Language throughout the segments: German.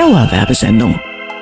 Dauerwerbesendung.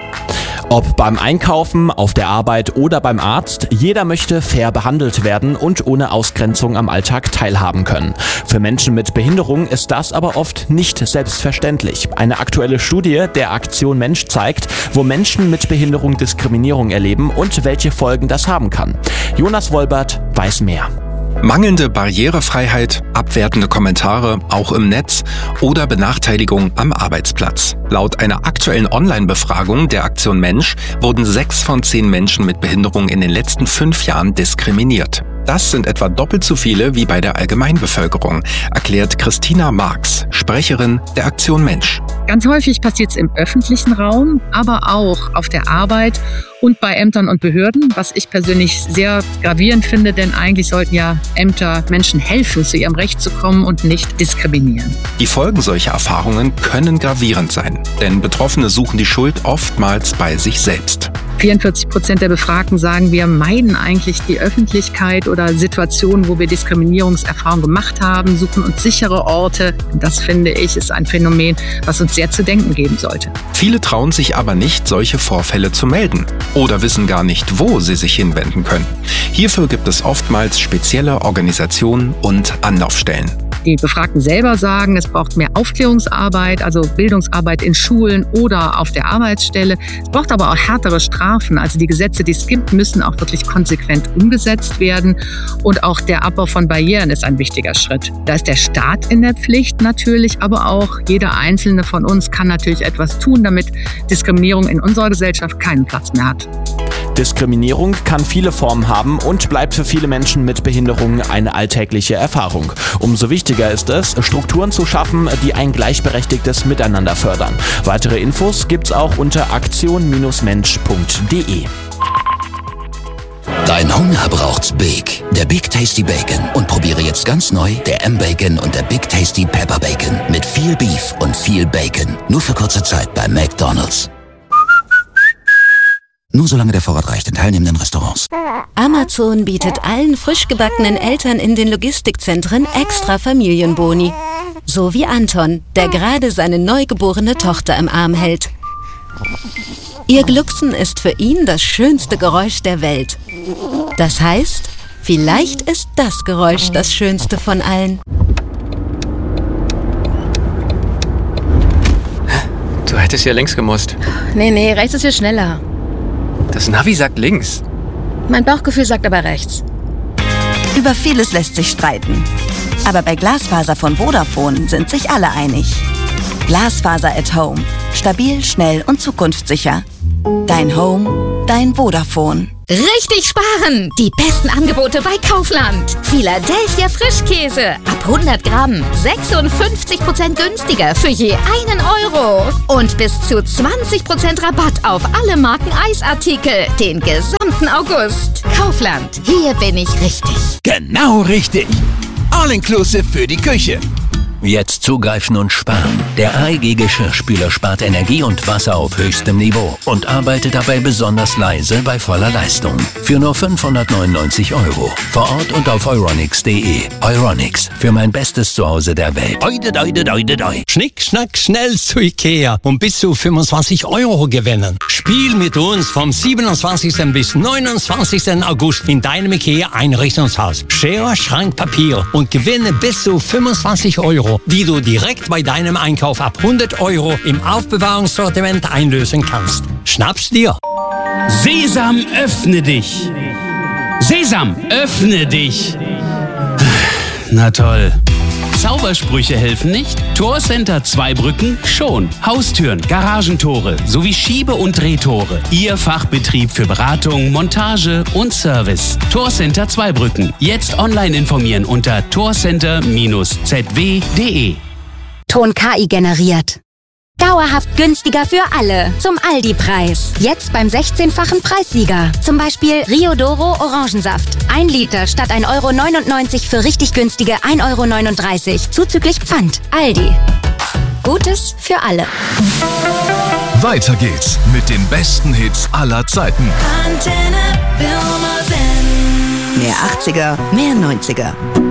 Ob beim Einkaufen, auf der Arbeit oder beim Arzt, jeder möchte fair behandelt werden und ohne Ausgrenzung am Alltag teilhaben können. Für Menschen mit Behinderung ist das aber oft nicht selbstverständlich. Eine aktuelle Studie der Aktion Mensch zeigt, wo Menschen mit Behinderung Diskriminierung erleben und welche Folgen das haben kann. Jonas Wolbert weiß mehr. Mangelnde Barrierefreiheit, abwertende Kommentare, auch im Netz, oder Benachteiligung am Arbeitsplatz. Laut einer aktuellen Online-Befragung der Aktion Mensch wurden 6 von 10 Menschen mit Behinderung in den letzten 5 Jahren diskriminiert. Das sind etwa doppelt so viele wie bei der Allgemeinbevölkerung, erklärt Christina Marx, Sprecherin der Aktion Mensch. Ganz häufig passiert es im öffentlichen Raum, aber auch auf der Arbeit und bei Ämtern und Behörden, was ich persönlich sehr gravierend finde, denn eigentlich sollten ja Ämter Menschen helfen, zu ihrem Recht zu kommen und nicht diskriminieren. Die Folgen solcher Erfahrungen können gravierend sein, denn Betroffene suchen die Schuld oftmals bei sich selbst. 44% der Befragten sagen, wir meiden eigentlich die Öffentlichkeit oder Situationen, wo wir Diskriminierungserfahrungen gemacht haben, suchen uns sichere Orte. Das, finde ich, ist ein Phänomen, was uns sehr zu denken geben sollte. Viele trauen sich aber nicht, solche Vorfälle zu melden oder wissen gar nicht, wo sie sich hinwenden können. Hierfür gibt es oftmals spezielle Organisationen und Anlaufstellen. Die Befragten selber sagen, es braucht mehr Aufklärungsarbeit, also Bildungsarbeit in Schulen oder auf der Arbeitsstelle. Es braucht aber auch härtere Strafen. Also die Gesetze, die es gibt, müssen auch wirklich konsequent umgesetzt werden. Und auch der Abbau von Barrieren ist ein wichtiger Schritt. Da ist der Staat in der Pflicht natürlich, aber auch jeder Einzelne von uns kann natürlich etwas tun, damit Diskriminierung in unserer Gesellschaft keinen Platz mehr hat. Diskriminierung kann viele Formen haben und bleibt für viele Menschen mit Behinderung eine alltägliche Erfahrung. Umso wichtiger ist es, Strukturen zu schaffen, die ein gleichberechtigtes Miteinander fördern. Weitere Infos gibt's auch unter aktion-mensch.de. Dein Hunger braucht's Big. Der Big Tasty Bacon. Und probiere jetzt ganz neu der M-Bacon und der Big Tasty Pepper Bacon. Mit viel Beef und viel Bacon. Nur für kurze Zeit bei McDonald's. Nur solange der Vorrat reicht in teilnehmenden Restaurants. Amazon bietet allen frisch gebackenen Eltern in den Logistikzentren extra Familienboni. So wie Anton, der gerade seine neugeborene Tochter im Arm hält. Ihr Glucksen ist für ihn das schönste Geräusch der Welt. Das heißt, vielleicht ist das Geräusch das schönste von allen. Du hättest ja links gemusst. Nee, rechts ist hier schneller. Das Navi sagt links. Mein Bauchgefühl sagt aber rechts. Über vieles lässt sich streiten. Aber bei Glasfaser von Vodafone sind sich alle einig. Glasfaser at Home. Stabil, schnell und zukunftssicher. Dein Home, dein Vodafone. Richtig sparen! Die besten Angebote bei Kaufland. Philadelphia Frischkäse. Ab 100 Gramm 56% günstiger für je 1 Euro. Und bis zu 20% Rabatt auf alle Marken Eisartikel. Den gesamten August. Kaufland. Hier bin ich richtig. Genau richtig. All-inclusive für die Küche. Jetzt zugreifen und sparen. Der AEG Geschirrspüler spart Energie und Wasser auf höchstem Niveau und arbeitet dabei besonders leise bei voller Leistung. Für nur 599 €. Vor Ort und auf euronics.de. Euronics, für mein bestes Zuhause der Welt. Doi. Schnick, schnack, schnell zu Ikea und bis zu 25 € gewinnen. Spiel mit uns vom 27. bis 29. August in deinem Ikea-Einrichtungshaus. Schere, Schrank, Papier und gewinne bis zu 25 €, die du direkt bei deinem Einkauf ab 100 € im Aufbewahrungssortiment einlösen kannst. Schnapp's dir! Sesam, öffne dich! Sesam, öffne dich! Na toll. Zaubersprüche helfen nicht? Torcenter Zweibrücken schon. Haustüren, Garagentore sowie Schiebe- und Drehtore. Ihr Fachbetrieb für Beratung, Montage und Service. Torcenter Zweibrücken. Jetzt online informieren unter torcenter-zw.de. Ton KI generiert. Dauerhaft günstiger für alle. Zum Aldi-Preis. Jetzt beim 16-fachen Preissieger. Zum Beispiel Riodoro Orangensaft. 1 Liter statt 1,99 € für richtig günstige 1,39 € zuzüglich Pfand. Aldi. Gutes für alle. Weiter geht's mit den besten Hits aller Zeiten. Mehr 80er, mehr 90er.